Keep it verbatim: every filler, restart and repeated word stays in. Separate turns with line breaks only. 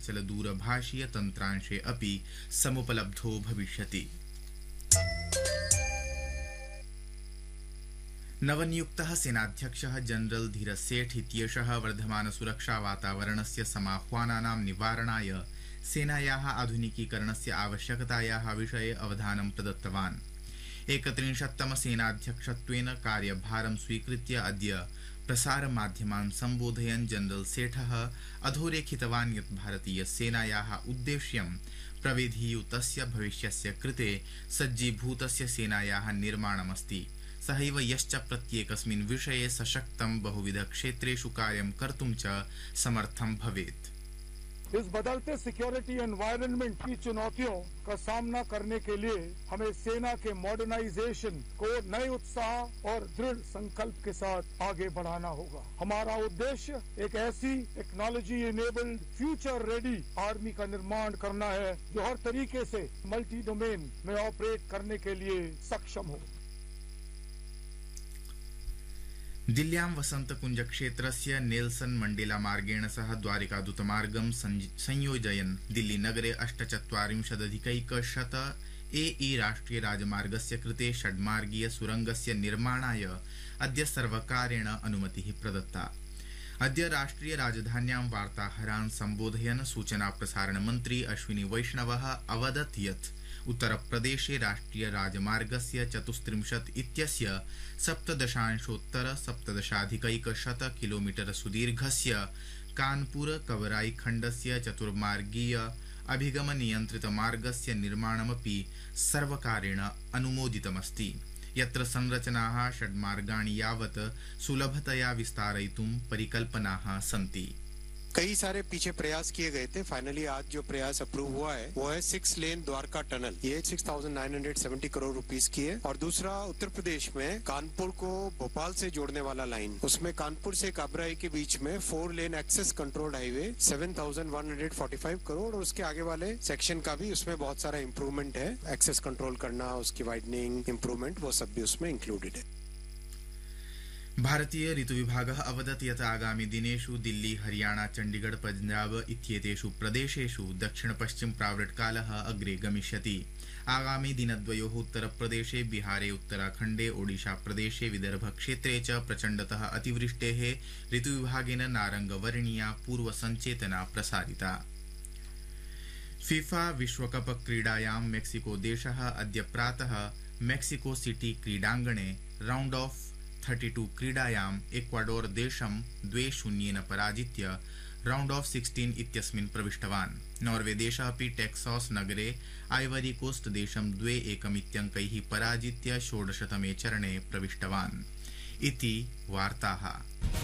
दूरभाषीय तन्त्रांशे अपि समुपलब्धो भविष्यति। नवनियुक्तः सेनाध्यक्षः जनरल धीरज सेठ इत्येषः वर्धमान सुरक्षा वातावरणस्य समाह्वानानां निवारणाय सेनायाः आधुनिकीकरणस्य आवश्यकतायाः विषये अवधानं प्रदत्तवान्। एकत्रिंशत्तम सेनाध्यक्षत्वेन कार्यभारं स्वीकृत्य अद्य प्रसारमाध्यमान् सम्बोधयन् जनरल सेठः अधोरेखितवान् यत् भारतीय सेनायाः उद्देश्यं प्रविधियुतस्य भविष्यस्य कृते सज्जीभूतस्य सेनायाः निर्माणमस्ति। सहैव यश्च प्रत्येकस्मिन् विषये सशक्तं बहुविध क्षेत्रेषु कार्यं कर्तुं च समर्थं भवेत्।
इस बदलते सिक्योरिटी एनवायरनमेंट की चुनौतियों का सामना करने के लिए हमें सेना के मॉडर्नाइजेशन को नए उत्साह और दृढ़ संकल्प के साथ आगे बढ़ाना होगा। हमारा उद्देश्य एक ऐसी technology enabled future ready army का निर्माण करना है जो हर तरीके से मल्टी डोमेन में ऑपरेट करने के लिए सक्षम हो।
दिल्ल्यां वसन्तकुञ्ज क्षेत्रस्य नेल्सन मण्डेला मार्गेण सह द्वारिकादूतमार्गं संयोजयन् दिल्लीनगरे अष्टचत्वारिंशदधिकैकशत ए ई राष्ट्रिय राजमार्गस्य कृते षड्मार्गीय सुरंगस्य निर्माणाय अद्य सर्वकारेण अनुमतिः प्रदत्ता। अद्य राष्ट्रिय राजधान्यां वार्ताहरान् सम्बोधयन् सूचना प्रसारण मन्त्री अश्विनी वैष्णवः अवदत् यत् उत्तरप्रदेशे राष्ट्रिय राजमार्गस्य चतुस्त्रिंशत् इत्यस्य सप्तदशांशोत्तर सप्तदशाधिकैकशत किलोमीटर सुदीर्घस्य कानपुर कवराई खण्डस्य चतुर्मार्गीय अभिगम नियन्त्रित मार्गस्य निर्माणमपि सर्वकारेण अनुमोदितमस्ति, यत्र संरचनाः षड्मार्गाणि यावत् सुलभतया विस्तारयितुं परिकल्पनाः सन्ति।
कई सारे पीछे प्रयास किए गए थे। फाइनली आज जो प्रयास अप्रूव हुआ है वो है सिक्स लेन द्वारका टनल। ये six thousand nine hundred seventy crore rupees की है। और दूसरा उत्तर प्रदेश में कानपुर को भोपाल से जोड़ने वाला लाइन, उसमें कानपुर से काबराई के बीच में four lane access controlled highway seven thousand one hundred forty five crore. और उसके आगे वाले सेक्शन का भी उसमें बहुत सारा इंप्रूवमेंट है, एक्सेस कंट्रोल करना, उसकी वाइडनिंग, इंप्रूवमेंट, वो सब भी उसमें इंक्लूडेड है।
भारतीय ऋतु विभागः अवदत् यत् आगामि दिनेषु दिल्ली, हरियाणा, चण्डीगढ़, पंजाब इत्येतेषु प्रदेशेषु दक्षिण पश्चिम प्रावृट्कालः अग्रे गमिष्यति। आगामि दिनद्वयोः उत्तरप्रदेशे, बिहारे, उत्तराखण्डे, ओडिशा प्रदेशे, विदर्भ क्षेत्रे च प्रचण्डतः अतिवृष्टेः ऋतुविभागेन नारंगवर्णीया पूर्वसञ्चेतना प्रसारिता। फीफा विश्वकप क्रीडायां मेक्सिको देशः अद्य प्रातः मेक्सिको सिटी क्रीडाङ्गणे राउण्ड ऑफ थर्टी टू क्रीडायाम् इक्वाडोर देशं द्वे शून्येन पराजित्य राउण्ड ऑफ सिक्सटीन इत्यस्मिन् प्रविष्टवान्। नॉर्वे देशः अपि टेक्सास नगरे आइवरी कोस्ट देशं द्वे एकमित्यङ्कैः पराजित्य षोडशतमे चरणे प्रविष्टवान्। इति वार्ताः।